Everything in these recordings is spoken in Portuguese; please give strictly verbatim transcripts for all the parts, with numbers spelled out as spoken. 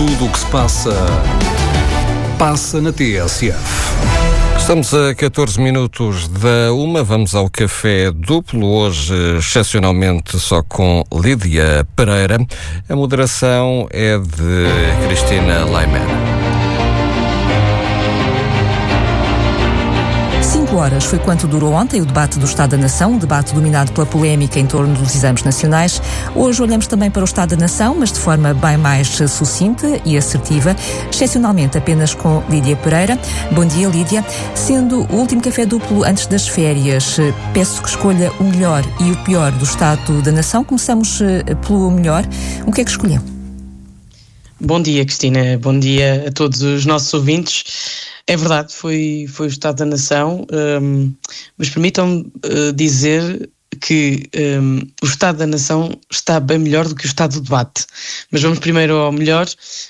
Tudo o que se passa, passa na T S F. Estamos a catorze minutos da uma, vamos ao café duplo, hoje excepcionalmente só com Lídia Pereira. A moderação é de Cristina Laiman. Cinco horas foi quanto durou ontem o debate do Estado da Nação, um debate dominado pela polémica em torno dos exames nacionais. Hoje olhamos também para o Estado da Nação, mas de forma bem mais sucinta e assertiva, excepcionalmente apenas com Lídia Pereira. Bom dia, Lídia. Sendo o último café duplo antes das férias, peço que escolha o melhor e o pior do Estado da Nação. Começamos pelo melhor. O que é que escolheu? Bom dia, Cristina. Bom dia a todos os nossos ouvintes. É verdade, foi, foi o Estado da Nação, um, mas permitam-me uh, dizer que um, o Estado da Nação está bem melhor do que o Estado do Debate. Mas vamos primeiro ao melhor.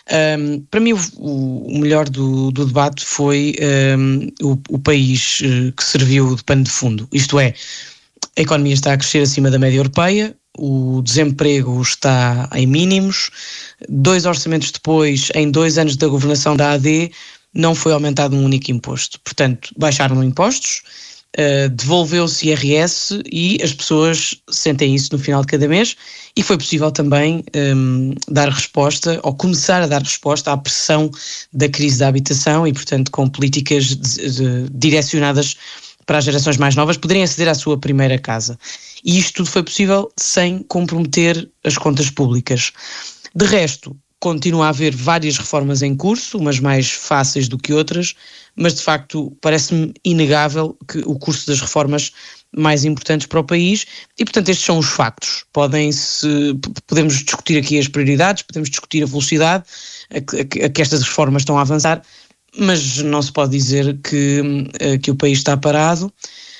Um, para mim, o, o melhor do, do debate foi um, o, o país uh, que serviu de pano de fundo. Isto é, a economia está a crescer acima da média europeia, o desemprego está em mínimos, dois orçamentos depois, em dois anos da governação da A D, não foi aumentado um único imposto. Portanto, baixaram impostos, uh, devolveu-se I R S e as pessoas sentem isso no final de cada mês, e foi possível também um, dar resposta, ou começar a dar resposta à pressão da crise da habitação e, portanto, com políticas de, de, direcionadas para as gerações mais novas poderem aceder à sua primeira casa. E isto tudo foi possível sem comprometer as contas públicas. De resto, continua a haver várias reformas em curso, umas mais fáceis do que outras, mas de facto parece-me inegável que o curso das reformas mais importantes para o país, e portanto estes são os factos. Podem-se, podemos discutir aqui as prioridades, podemos discutir a velocidade a que, a que estas reformas estão a avançar, mas não se pode dizer que, que o país está parado.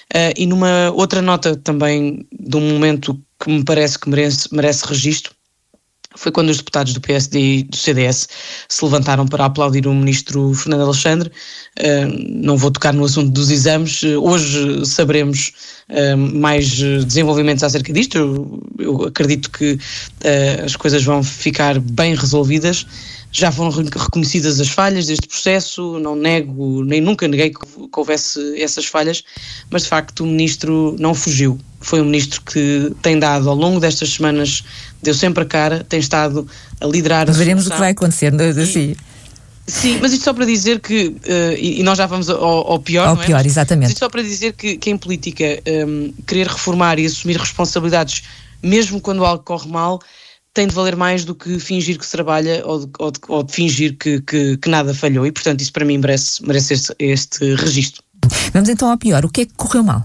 E numa outra nota também de um momento que me parece que merece, merece registro, foi quando os deputados do P S D e do C D S se levantaram para aplaudir o ministro Fernando Alexandre. Uh, não vou tocar no assunto dos exames, uh, hoje saberemos uh, mais desenvolvimentos acerca disto. Eu, eu acredito que uh, as coisas vão ficar bem resolvidas. Já foram reconhecidas as falhas deste processo, não nego, nem nunca neguei que houvesse essas falhas, mas de facto o ministro não fugiu. Foi um ministro que tem dado ao longo destas semanas, deu sempre a cara, tem estado a liderar a Veremos solução. O que vai acontecer, não é assim? Sim, mas isto só para dizer que, uh, e, e nós já vamos ao, ao pior, ao não é? pior, exatamente. Mas isto só para dizer que, que em política, um, querer reformar e assumir responsabilidades, mesmo quando algo corre mal, tem de valer mais do que fingir que se trabalha ou de, ou de, ou de fingir que, que, que nada falhou, e portanto isso para mim merece, merece este, este registro. Vamos então ao pior. O que é que correu mal?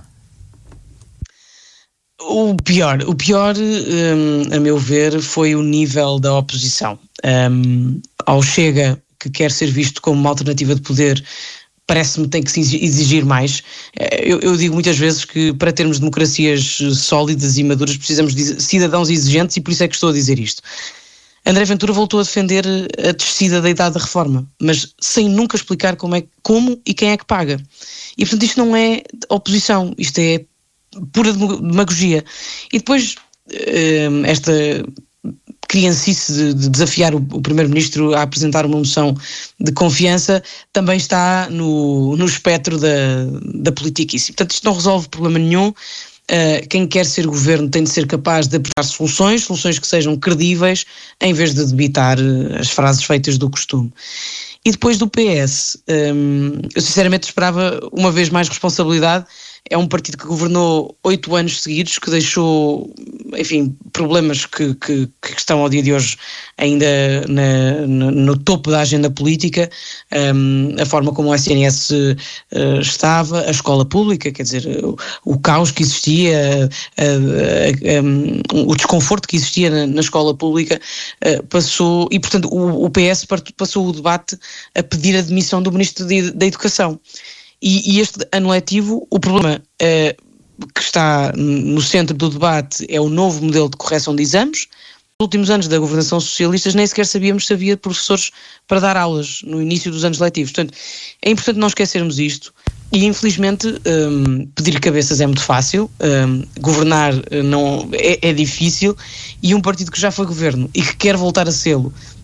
O pior, o pior um, a meu ver, foi o nível da oposição. Um, ao Chega, que quer ser visto como uma alternativa de poder, parece-me que tem que se exigir mais. Eu, eu digo muitas vezes que para termos democracias sólidas e maduras precisamos de cidadãos exigentes, e por isso é que estou a dizer isto. André Ventura voltou a defender a descida da idade da reforma, mas sem nunca explicar como, é, como e quem é que paga. E portanto isto não é oposição, isto é pura demagogia. E depois esta criancice de, de desafiar o, o Primeiro-Ministro a apresentar uma moção de confiança também está no, no espectro da, da politiquice. Portanto, isto não resolve problema nenhum. Uh, quem quer ser governo tem de ser capaz de apresentar soluções, soluções que sejam credíveis, em vez de debitar as frases feitas do costume. E depois do P S, um, eu sinceramente esperava uma vez mais responsabilidade. É um partido que governou oito anos seguidos, que deixou, enfim, problemas que, que, que estão ao dia de hoje ainda na, na, no topo da agenda política, um, a forma como o S N S uh, estava, a escola pública, quer dizer, o, o caos que existia, uh, uh, um, o desconforto que existia na, na escola pública, uh, passou, e portanto o, o P S passou o debate a pedir a demissão do Ministro de, da Educação. E, e este ano letivo, o problema uh, que está no centro do debate é o novo modelo de correção de exames. Nos últimos anos da governação socialista nem sequer sabíamos se havia professores para dar aulas no início dos anos letivos. Portanto, é importante não esquecermos isto. E infelizmente um, pedir cabeças é muito fácil, um, governar não, é, é difícil, e um partido que já foi governo e que quer voltar a sê-lo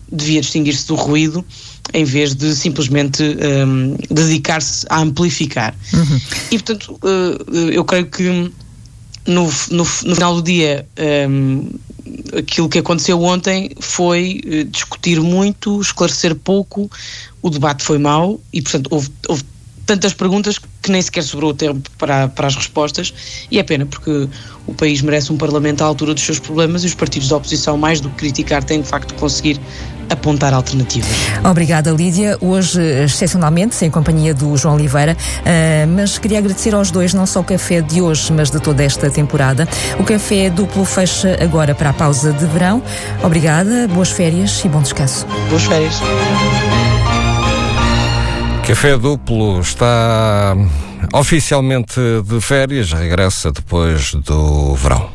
devia distinguir-se do ruído, em vez de simplesmente um, dedicar-se a amplificar. Uhum. E, portanto, uh, eu creio que no, no, no final do dia, um, aquilo que aconteceu ontem foi uh, discutir muito, esclarecer pouco, o debate foi mau e, portanto, houve, houve tantas perguntas que nem sequer sobrou tempo para, para as respostas, e é pena, porque o país merece um parlamento à altura dos seus problemas, e os partidos da oposição, mais do que criticar, têm de facto de conseguir apontar alternativas. Obrigada, Lídia. Hoje, excepcionalmente, sem companhia do João Oliveira, uh, mas queria agradecer aos dois não só o café de hoje, mas de toda esta temporada. O café duplo fecha agora para a pausa de verão. Obrigada, boas férias e bom descanso. Boas férias. Café Duplo está oficialmente de férias, regressa depois do verão.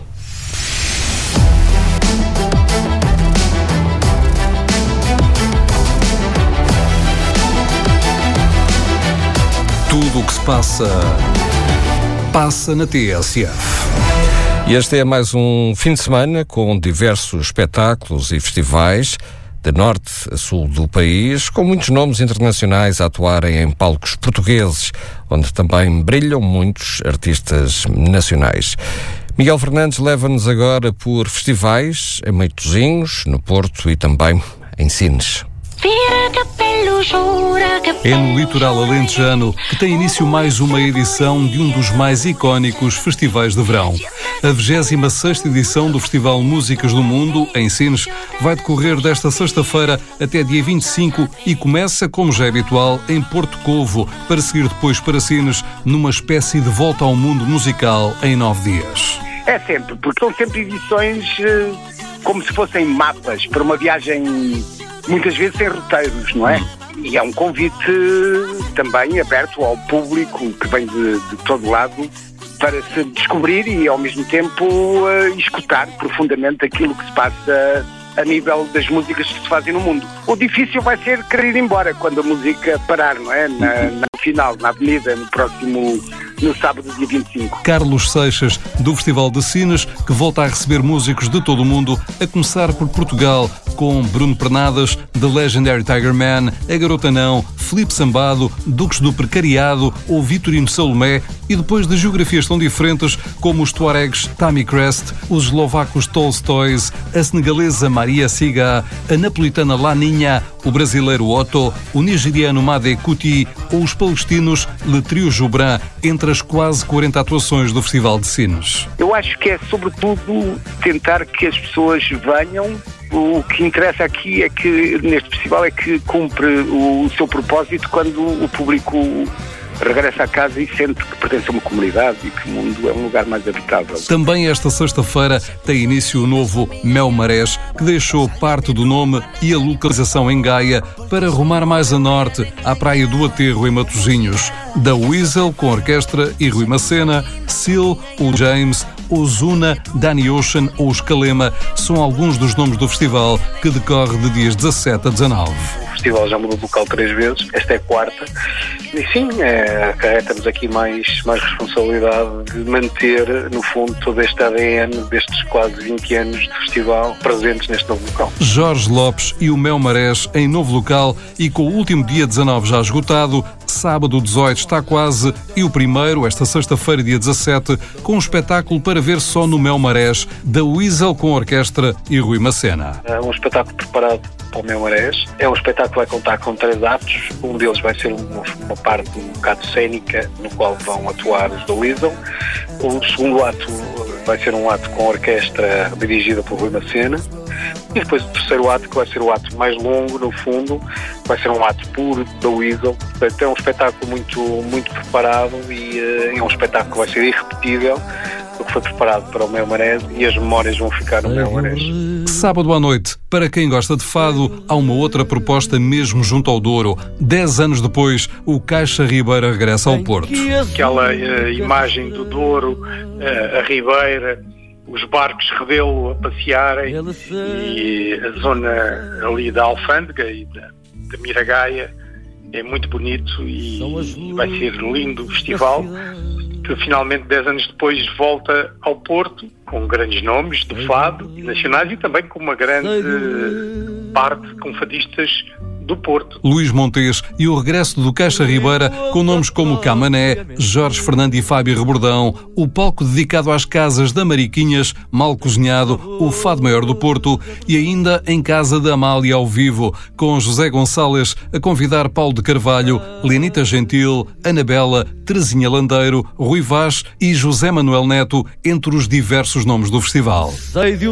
Tudo o que se passa, passa na T S F. E este é mais um fim de semana com diversos espetáculos e festivais de norte a sul do país, com muitos nomes internacionais a atuarem em palcos portugueses, onde também brilham muitos artistas nacionais. Miguel Fernandes leva-nos agora por festivais em Matosinhos, no Porto e também em Sines. É no litoral alentejano que tem início mais uma edição de um dos mais icónicos festivais de verão. A vigésima sexta edição do Festival Músicas do Mundo, em Sines, vai decorrer desta sexta-feira até dia vinte e cinco e começa, como já é habitual, em Porto Covo, para seguir depois para Sines, numa espécie de volta ao mundo musical em nove dias. É sempre, porque são sempre edições eh, como se fossem mapas para uma viagem, muitas vezes sem roteiros, não é? E é um convite também aberto ao público que vem de, de todo lado para se descobrir e ao mesmo tempo uh, escutar profundamente aquilo que se passa a nível das músicas que se fazem no mundo. O difícil vai ser querer ir embora quando a música parar, não é? Na, na final, na avenida, no próximo... no sábado, dia vinte e cinco. Carlos Seixas, do Festival de Sines, que volta a receber músicos de todo o mundo, a começar por Portugal, com Bruno Pernadas, The Legendary Tiger Man, A Garota Não, Filipe Sambado, Duques do Precariado ou Vitorino Salomé, e depois de geografias tão diferentes como os tuaregs Tammy Crest, os eslovacos Tolstoys, a senegalesa Maria Siga, a napolitana Laninha, o brasileiro Otto, o nigeriano Made Kuti ou os palestinos Le Trio Joubran, entre as quase quarenta atuações do Festival de Sines. Eu acho que é sobretudo tentar que as pessoas venham. O que interessa aqui é que neste festival é que cumpre o seu propósito quando o público regressa a casa e sente que pertence a uma comunidade e que o mundo é um lugar mais habitável. Também esta sexta-feira tem início o novo Mel Marés, que deixou parte do nome e a localização em Gaia para rumar mais a norte, à Praia do Aterro, em Matosinhos. Da Weasel, com orquestra, e Rui Macena, Seal, o James, Ozuna, Danny Ocean ou Escalema são alguns dos nomes do festival, que decorre de dias dezassete a dezanove. O festival já mudou de local três vezes, esta é a quarta, e sim, é, acarreta-nos aqui mais, mais responsabilidade de manter, no fundo, todo este A D N destes quase vinte anos de festival presentes neste novo local. Jorge Lopes e o Mel Marés em novo local e com o último dia dezanove já esgotado, sábado dezoito está quase, e o primeiro, esta sexta-feira, dia dezassete, com um espetáculo para ver só no Mel Marés, da Weasel com orquestra e Rui Macena. É um espetáculo preparado para o Mel Marés. É um espetáculo que vai contar com três atos. Um deles vai ser uma, uma parte um bocado cênica, no qual vão atuar os da Weasel. O segundo ato vai ser um ato com orquestra dirigida por Rui Macena. E depois o terceiro ato, que vai ser o ato mais longo, no fundo, vai ser um ato puro da Weasel. Portanto, é um espetáculo muito, muito preparado e uh, é um espetáculo que vai ser irrepetível, porque foi preparado para o Mel Marés e as memórias vão ficar no Mel Marés. Sábado à noite, para quem gosta de fado, há uma outra proposta mesmo junto ao Douro. Dez anos depois, o Caixa Ribeira regressa ao Porto. Aquela uh, imagem do Douro, uh, a Ribeira, os barcos Rebelo a passearem e a zona ali da Alfândega e da, da Miragaia é muito bonito e vai ser lindo o festival, que finalmente dez anos depois volta ao Porto com grandes nomes do fado nacionais e também com uma grande parte com fadistas do Porto. Luís Montes e o regresso do Caixa Ribeira com nomes como Camané, Jorge Fernando e Fábio Rebordão, o palco dedicado às casas da Mariquinhas, Mal Cozinhado, o Fado Maior do Porto e ainda Em Casa da Amália ao vivo, com José Gonçalves a convidar Paulo de Carvalho, Lenita Gentil, Anabela, Terezinha Landeiro, Rui Vaz e José Manuel Neto, entre os diversos nomes do festival.